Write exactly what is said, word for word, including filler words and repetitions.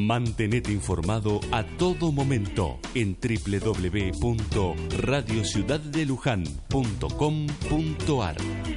Mantenete informado a todo momento en doble u doble u doble u punto radio ciudad de luján punto com punto a r.